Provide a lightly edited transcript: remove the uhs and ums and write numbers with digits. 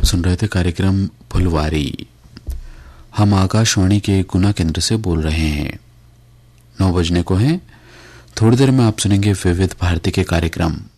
सुन रहे थे कार्यक्रम फुलवारी। हम आकाशवाणी के गुना केंद्र से बोल रहे हैं। 9 बजने को हैं। थोड़ी देर में आप सुनेंगे विविध भारती के कार्यक्रम।